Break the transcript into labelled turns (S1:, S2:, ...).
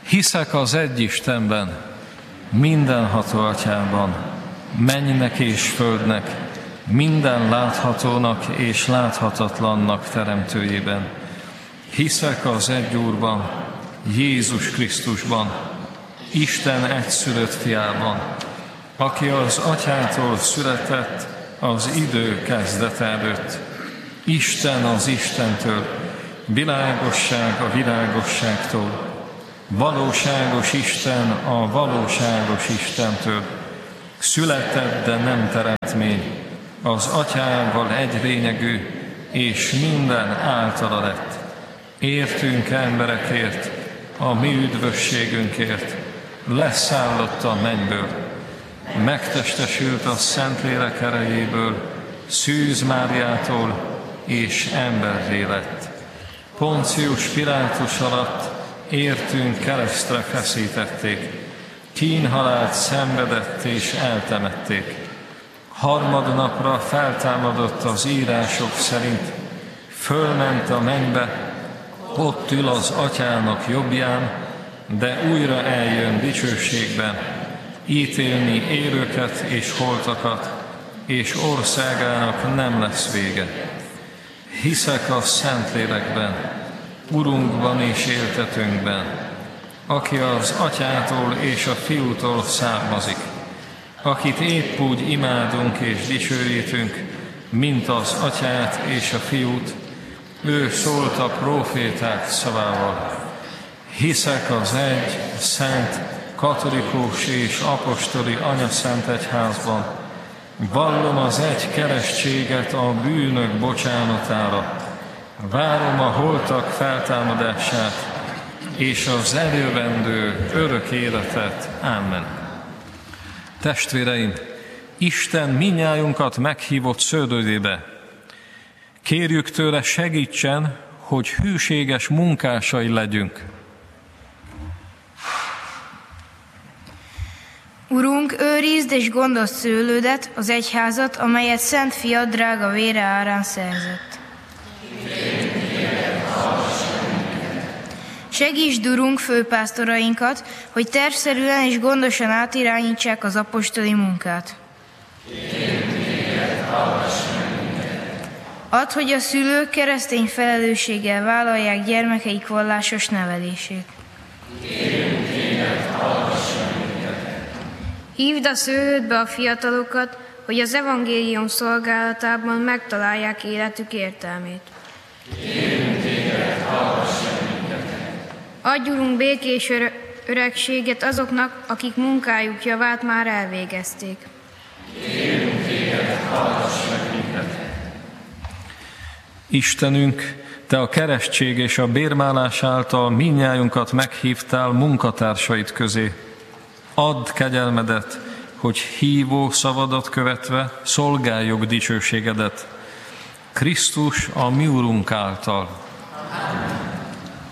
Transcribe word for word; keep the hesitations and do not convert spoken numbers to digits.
S1: Hiszek az egy Istenben, mindenható Atyában, mennynek és földnek, minden láthatónak és láthatatlannak teremtőjében. Hiszek az egy Úrban, Jézus Krisztusban, Isten egyszülött fiában, aki az Atyától született az idő kezdete előtt. Isten az Istentől, világosság a világosságtól, valóságos Isten a valóságos Istentől, született, de nem teremtmény, az Atyával egy lényegű, és minden általa lett. Értünk emberekért, a mi üdvösségünkért, leszállott a mennyből, megtestesült a Szentlélek erejéből, Szűz Máriától, és emberré lett. Poncius Pilátus alatt értünk keresztre feszítették, kínhalált szenvedett és eltemették. Harmadnapra feltámadott az írások szerint, fölment a mennybe, ott ül az Atyának jobbján, de újra eljön dicsőségben, ítélni élőket és holtakat, és országának nem lesz vége. Hiszek a Szentlélekben, Urunkban és éltetőnkben, aki az Atyától és a Fiútól származik, akit épp úgy imádunk és dicsőítünk, mint az Atyát és a Fiút, ő szólt a próféták szavával. Hiszek az egy, szent, katolikus és apostoli anyaszent egyházban, vallom az egy keresztséget a bűnök bocsánatára, várom a holtak feltámadását és az eljövendő örök életet. Amen. Testvéreim, Isten mindnyájunkat meghívott sződődébe. Kérjük tőle, segítsen, hogy hűséges munkásai legyünk.
S2: Urunk, őrizd és gondozd szőlődet, az egyházat, amelyet Szent Fiad drága vére árán szerzett. Segítsd, Urunk, főpásztorainkat, hogy tervszerűen és gondosan átirányítsák az apostoli munkát. Add, hogy a szülők keresztény felelősséggel vállalják gyermekeik vallásos nevelését. Hívd a szőlődbe a fiatalokat, hogy az evangélium szolgálatában megtalálják életük értelmét. Adj, Urunk, békés öregséget azoknak, akik munkájuk javát már elvégezték.
S1: Istenünk, Te a keresztség és a bérmálás által mindnyájunkat meghívtál munkatársaid közé. Add kegyelmedet, hogy hívó szavadat követve szolgáljuk dicsőségedet. Krisztus a mi Urunk által.